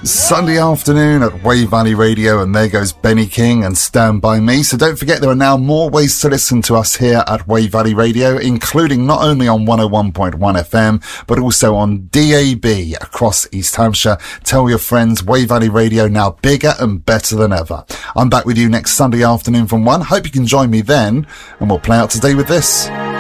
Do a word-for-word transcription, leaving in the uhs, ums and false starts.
Sunday afternoon at Wave Valley Radio, and there goes Benny King and Stand By Me. So don't forget, there are now more ways to listen to us here at Wave Valley Radio, including not only on one oh one point one F M, but also on D A B across East Hampshire. Tell your friends, Wave Valley Radio now bigger and better than ever. I'm back with you next Sunday afternoon from one. Hope you can join me then, and we'll play out today with this.